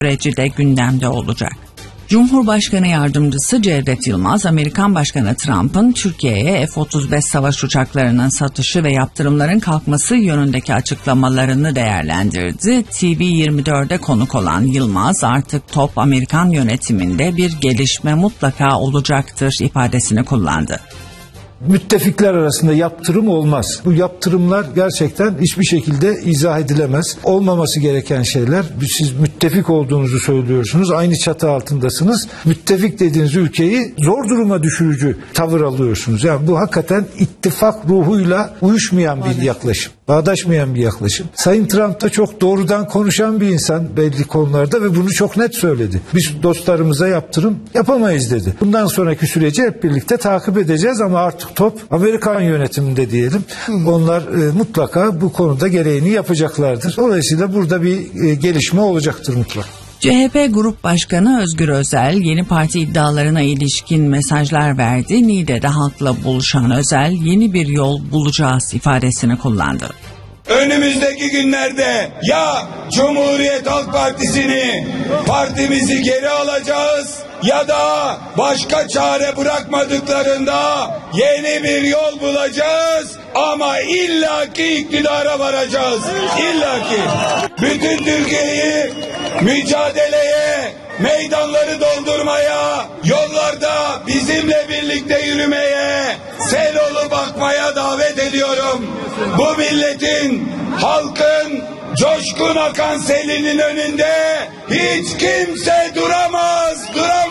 süreci de gündemde olacak. Cumhurbaşkanı Yardımcısı Cevdet Yılmaz, Amerikan Başkanı Trump'ın Türkiye'ye F-35 savaş uçaklarının satışı ve yaptırımların kalkması yönündeki açıklamalarını değerlendirdi. TV24'de konuk olan Yılmaz, artık top Amerikan yönetiminde, bir gelişme mutlaka olacaktır ifadesini kullandı. Müttefikler arasında yaptırım olmaz. Bu yaptırımlar gerçekten hiçbir şekilde izah edilemez. Olmaması gereken şeyler. Siz müttefik olduğunuzu söylüyorsunuz. Aynı çatı altındasınız. Müttefik dediğiniz ülkeyi zor duruma düşürücü tavır alıyorsunuz. Yani bu hakikaten ittifak ruhuyla uyuşmayan bir yaklaşım. Bağdaşmayan bir yaklaşım. Sayın Trump da çok doğrudan konuşan bir insan belli konularda ve bunu çok net söyledi. Biz dostlarımıza yaptırım yapamayız dedi. Bundan sonraki süreci hep birlikte takip edeceğiz ama artık top Amerikan yönetiminde diyelim. Onlar mutlaka bu konuda gereğini yapacaklardır. Dolayısıyla burada bir gelişme olacaktır mutlaka. CHP Grup Başkanı Özgür Özel yeni parti iddialarına ilişkin mesajlar verdi. Niğde'de halkla buluşan Özel, yeni bir yol bulacağız ifadesini kullandı. Önümüzdeki günlerde ya Cumhuriyet Halk Partisi'ni, partimizi geri alacağız ya da başka çare bırakmadıklarında yeni bir yol bulacağız ama illaki iktidara varacağız. İllaki. Bütün Türkiye'yi mücadeleye, meydanları doldurmaya, yollarda bizimle birlikte yürümeye, sel olup akmaya davet ediyorum. Bu milletin, halkın coşkun akan selinin önünde hiç kimse duramaz.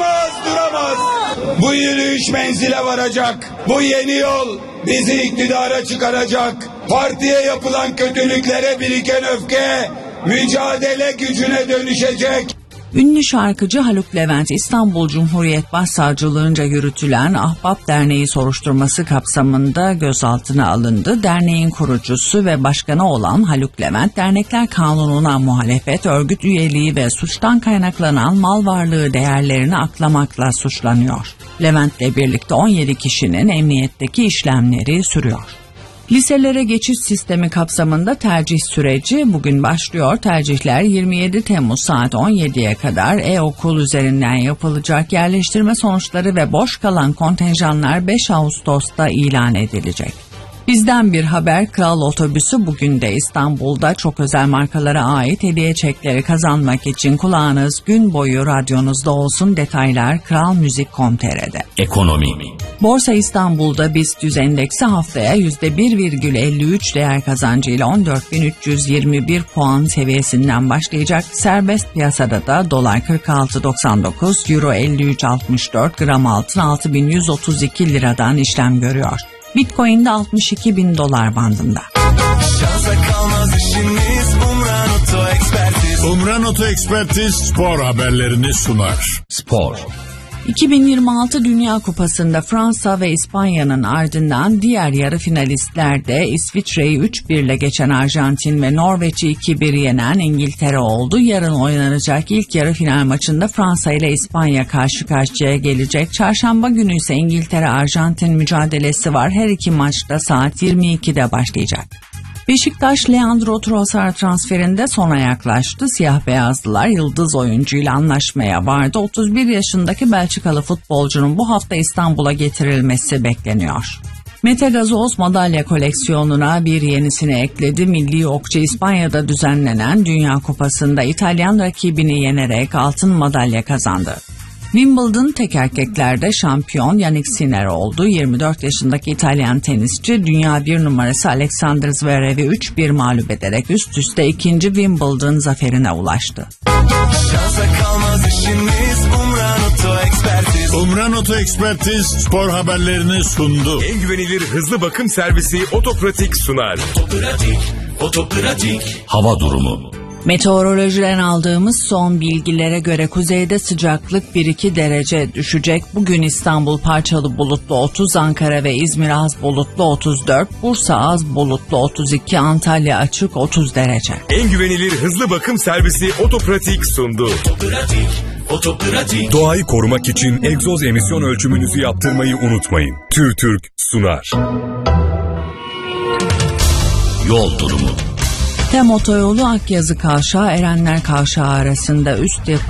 Bu yürüyüş menzile varacak. Bu yeni yol bizi iktidara çıkaracak. Partiye yapılan kötülüklere biriken öfke mücadele gücüne dönüşecek. Ünlü şarkıcı Haluk Levent, İstanbul Cumhuriyet Başsavcılığınca yürütülen Ahbap Derneği soruşturması kapsamında gözaltına alındı. Derneğin kurucusu ve başkanı olan Haluk Levent, dernekler kanununa muhalefet, örgüt üyeliği ve suçtan kaynaklanan mal varlığı değerlerini aklamakla suçlanıyor. Levent'le birlikte 17 kişinin emniyetteki işlemleri sürüyor. Liselere geçiş sistemi kapsamında tercih süreci bugün başlıyor. Tercihler 27 Temmuz saat 17'ye kadar e-okul üzerinden yapılacak. Yerleştirme sonuçları ve boş kalan kontenjanlar 5 Ağustos'ta ilan edilecek. Bizden bir haber, Kral Otobüsü bugün de İstanbul'da çok özel markalara ait hediye çekleri kazanmak için kulağınız gün boyu radyonuzda olsun. Detaylar kralmuzik.com.tr'de. Ekonomi. Borsa İstanbul'da BIST 100 endeksi haftaya %1,53 değer kazancıyla 14.321 puan seviyesinden başlayacak. Serbest piyasada da dolar 46.99, euro 53.64, gram altın 6.132 liradan işlem görüyor. Bitcoin'de $62.000 bandında. Umran Oto Ekspertiz spor haberlerini sunar. Spor. 2026 Dünya Kupası'nda Fransa ve İspanya'nın ardından diğer yarı finalistlerde İsviçre'yi 3-1 ile geçen Arjantin ve Norveç'i 2-1 yenen İngiltere oldu. Yarın oynanacak ilk yarı final maçında Fransa ile İspanya karşı karşıya gelecek. Çarşamba günü ise İngiltere-Arjantin mücadelesi var. Her iki maçta saat 22'de başlayacak. Beşiktaş, Leandro Trossard transferinde sona yaklaştı. Siyah beyazlılar yıldız oyuncuyla anlaşmaya vardı. 31 yaşındaki Belçikalı futbolcunun bu hafta İstanbul'a getirilmesi bekleniyor. Mete Gazoz madalya koleksiyonuna bir yenisini ekledi. Milli okçu İspanya'da düzenlenen Dünya Kupası'nda İtalyan rakibini yenerek altın madalya kazandı. Wimbledon tek erkeklerde şampiyon Yannick Sinner oldu. 24 yaşındaki İtalyan tenisçi dünya bir numarası Alexander Zverev'i 3-1 mağlup ederek üst üste ikinci Wimbledon zaferine ulaştı. Umran Oto Ekspertiz spor haberlerini sundu. En güvenilir hızlı bakım servisi Otopratik sunar. Otopratik. Hava durumu. Meteorolojiden aldığımız son bilgilere göre kuzeyde sıcaklık 1-2 derece düşecek. Bugün İstanbul parçalı bulutlu 30, Ankara ve İzmir az bulutlu 34, Bursa az bulutlu 32, Antalya açık 30 derece. En güvenilir hızlı bakım servisi Otopratik sundu. Otopratik. Doğayı korumak için egzoz emisyon ölçümünüzü yaptırmayı unutmayın. TÜRTÜRK sunar. Yol durumu. Tem otoyolu Akyazı Kavşağı Erenler Kavşağı arasında üst yapı